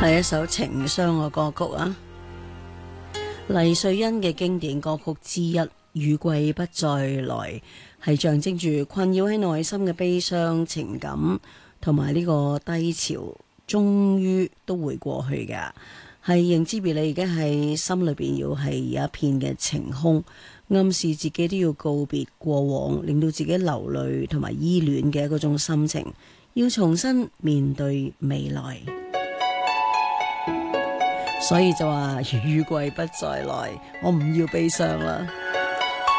係一首情傷嘅歌曲啊，黎瑞恩嘅經典歌曲之一《雨季不再來》，係象徵住困擾喺內心嘅悲傷情感同埋呢個低潮，終於都會過去㗎。係認知別離，而家係心裏邊要係有一片嘅晴空，暗示自己都要告別過往，令到自己流淚同埋依戀嘅嗰種心情，要重新面對未來。所以就話雨季不再來，我唔要悲傷啦。